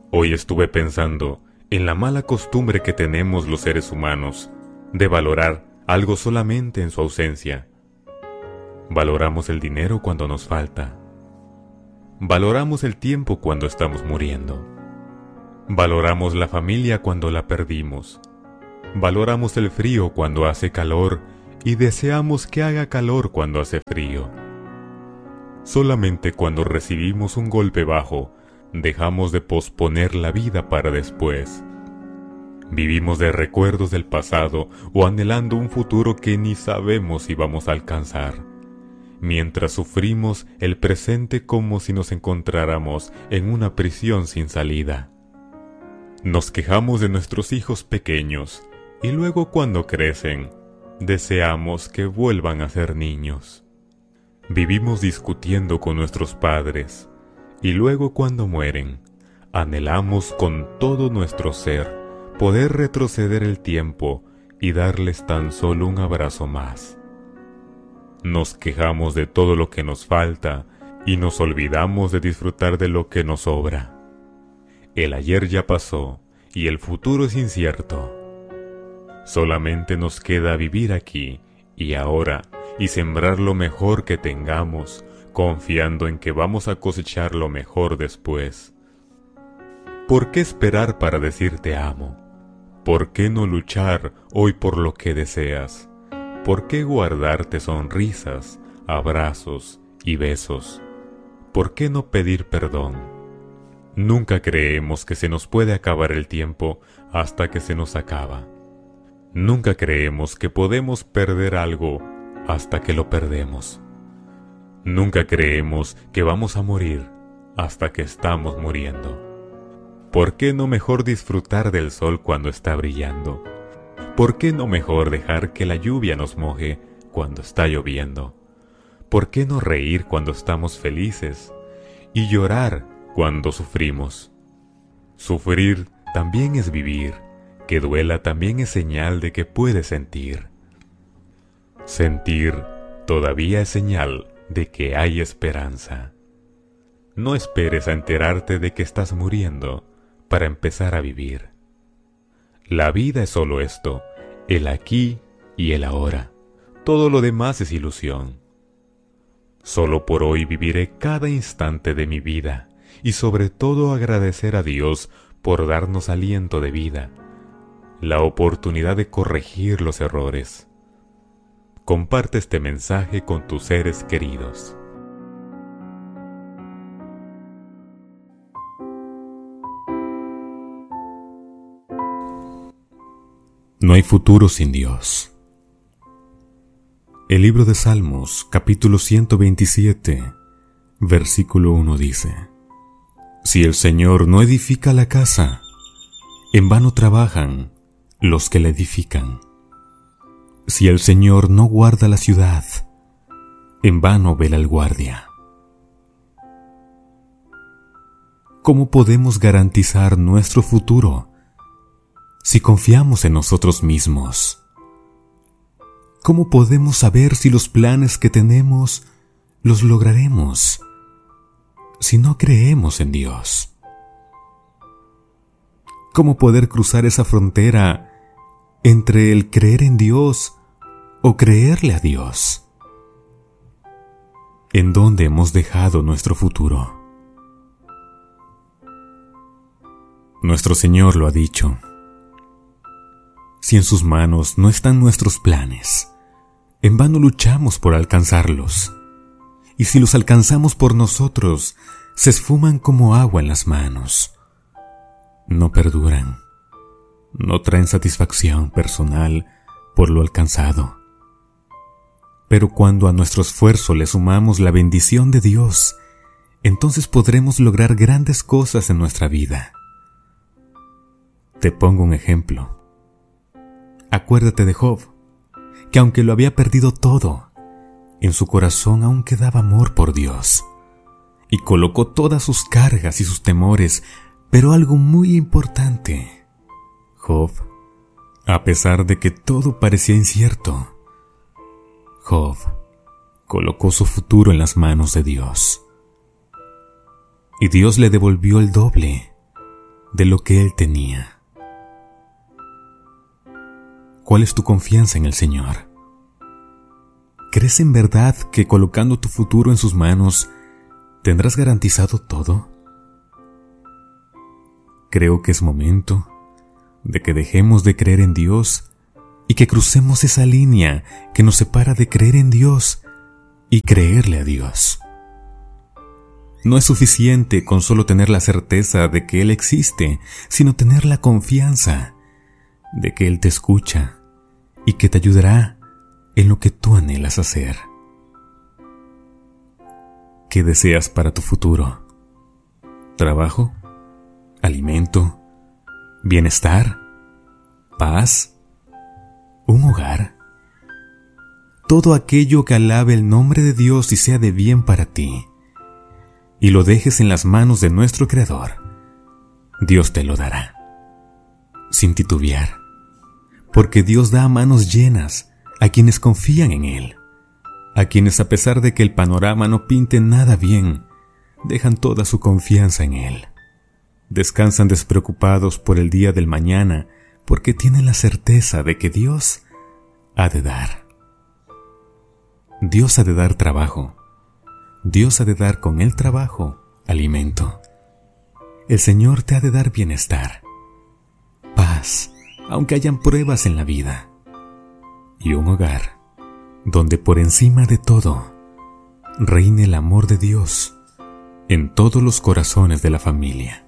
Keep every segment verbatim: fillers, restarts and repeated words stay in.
Hoy estuve pensando en la mala costumbre que tenemos los seres humanos de valorar algo solamente en su ausencia. Valoramos el dinero cuando nos falta. Valoramos el tiempo cuando estamos muriendo. Valoramos la familia cuando la perdimos. Valoramos el frío cuando hace calor y deseamos que haga calor cuando hace frío. Solamente cuando recibimos un golpe bajo, dejamos de posponer la vida para después. Vivimos de recuerdos del pasado o anhelando un futuro que ni sabemos si vamos a alcanzar, mientras sufrimos el presente como si nos encontráramos en una prisión sin salida. Nos quejamos de nuestros hijos pequeños y luego cuando crecen, deseamos que vuelvan a ser niños. Vivimos discutiendo con nuestros padres y luego cuando mueren, anhelamos con todo nuestro ser poder retroceder el tiempo y darles tan solo un abrazo más. Nos quejamos de todo lo que nos falta y nos olvidamos de disfrutar de lo que nos sobra. El ayer ya pasó y el futuro es incierto. Solamente nos queda vivir aquí y ahora y sembrar lo mejor que tengamos, confiando en que vamos a cosechar lo mejor después. ¿Por qué esperar para decir te amo? ¿Por qué no luchar hoy por lo que deseas? ¿Por qué guardarte sonrisas, abrazos y besos? ¿Por qué no pedir perdón? Nunca creemos que se nos puede acabar el tiempo hasta que se nos acaba. Nunca creemos que podemos perder algo hasta que lo perdemos. Nunca creemos que vamos a morir hasta que estamos muriendo. ¿Por qué no mejor disfrutar del sol cuando está brillando? ¿Por qué no mejor dejar que la lluvia nos moje cuando está lloviendo? ¿Por qué no reír cuando estamos felices y llorar cuando sufrimos? Sufrir también es vivir, que duela también es señal de que puedes sentir. Sentir todavía es señal de que hay esperanza. No esperes a enterarte de que estás muriendo para empezar a vivir. La vida es solo esto, el aquí y el ahora. Todo lo demás es ilusión. Solo por hoy viviré cada instante de mi vida y sobre todo agradecer a Dios por darnos aliento de vida, la oportunidad de corregir los errores. Comparte este mensaje con tus seres queridos. No hay futuro sin Dios. El libro de Salmos, capítulo ciento veintisiete, versículo uno dice: Si el Señor no edifica la casa, en vano trabajan los que la edifican. Si el Señor no guarda la ciudad, en vano vela el guardia. ¿Cómo podemos garantizar nuestro futuro si confiamos en nosotros mismos? ¿Cómo podemos saber si los planes que tenemos los lograremos si no creemos en Dios? ¿Cómo poder cruzar esa frontera entre el creer en Dios o creerle a Dios? ¿En dónde hemos dejado nuestro futuro? Nuestro Señor lo ha dicho: si en sus manos no están nuestros planes, en vano luchamos por alcanzarlos. Y si los alcanzamos por nosotros, se esfuman como agua en las manos. No perduran, no traen satisfacción personal por lo alcanzado. Pero cuando a nuestro esfuerzo le sumamos la bendición de Dios, entonces podremos lograr grandes cosas en nuestra vida. Te pongo un ejemplo. Acuérdate de Job, que aunque lo había perdido todo, en su corazón aún quedaba amor por Dios, y colocó todas sus cargas y sus temores, pero algo muy importante: Job, a pesar de que todo parecía incierto, Job colocó su futuro en las manos de Dios. Y Dios le devolvió el doble, de lo que Él tenía. ¿Cuál es tu confianza en el Señor? ¿Crees en verdad que colocando tu futuro en sus manos tendrás garantizado todo? Creo que es momento de que dejemos de creer en Dios y que crucemos esa línea que nos separa de creer en Dios y creerle a Dios. No es suficiente con solo tener la certeza de que Él existe, sino tener la confianza de que Él te escucha y que te ayudará en lo que tú anhelas hacer. ¿Qué deseas para tu futuro? ¿Trabajo? ¿Alimento? ¿Bienestar? ¿Paz? ¿Un hogar? Todo aquello que alabe el nombre de Dios y sea de bien para ti, y lo dejes en las manos de nuestro Creador, Dios te lo dará, sin titubear, porque Dios da a manos llenas a quienes confían en Él, a quienes a pesar de que el panorama no pinte nada bien, dejan toda su confianza en Él. Descansan despreocupados por el día del mañana, porque tienen la certeza de que Dios ha de dar. Dios ha de dar trabajo. Dios ha de dar con el trabajo alimento. El Señor te ha de dar bienestar, paz, aunque hayan pruebas en la vida, y un hogar donde por encima de todo reine el amor de Dios en todos los corazones de la familia.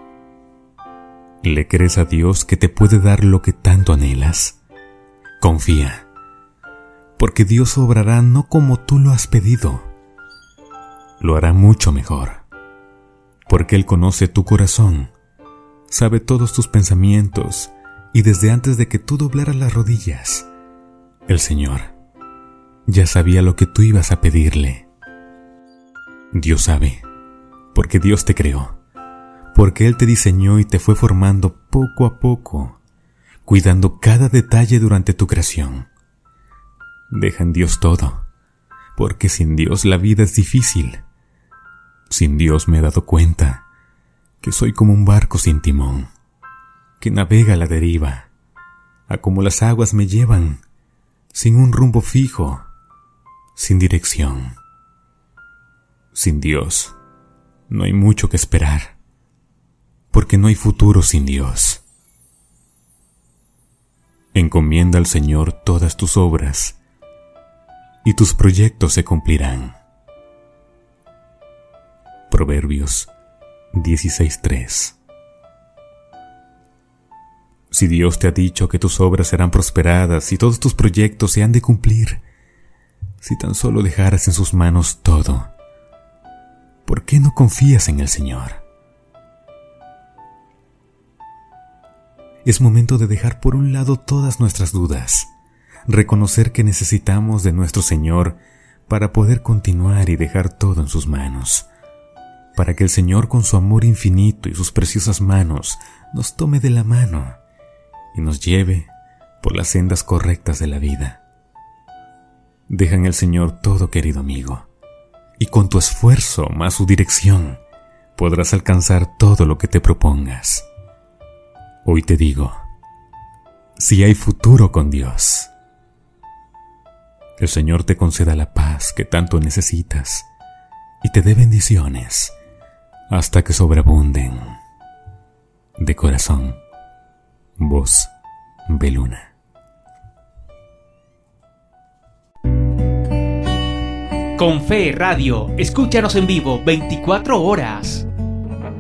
¿Le crees a Dios que te puede dar lo que tanto anhelas? Confía, porque Dios obrará no como tú lo has pedido, lo hará mucho mejor, porque Él conoce tu corazón, sabe todos tus pensamientos, y desde antes de que tú doblaras las rodillas, el Señor ya sabía lo que tú ibas a pedirle. Dios sabe, porque Dios te creó, porque Él te diseñó y te fue formando poco a poco, cuidando cada detalle durante tu creación. Deja en Dios todo, porque sin Dios la vida es difícil. Sin Dios me he dado cuenta que soy como un barco sin timón, que navega a la deriva, a como las aguas me llevan, sin un rumbo fijo, sin dirección. Sin Dios no hay mucho que esperar, porque no hay futuro sin Dios. Encomienda al Señor todas tus obras, y tus proyectos se cumplirán. Proverbios dieciséis tres. Si Dios te ha dicho que tus obras serán prosperadas y todos tus proyectos se han de cumplir, si tan solo dejaras en sus manos todo, ¿por qué no confías en el Señor? Es momento de dejar por un lado todas nuestras dudas, reconocer que necesitamos de nuestro Señor para poder continuar y dejar todo en sus manos, para que el Señor con su amor infinito y sus preciosas manos nos tome de la mano y nos lleve por las sendas correctas de la vida. Deja en el Señor todo, querido amigo, y con tu esfuerzo más su dirección podrás alcanzar todo lo que te propongas. Hoy te digo, si hay futuro con Dios, el Señor te conceda la paz que tanto necesitas y te dé bendiciones hasta que sobreabunden. De corazón, Voz Beluna. Con Fe Radio, escúchanos en vivo veinticuatro horas.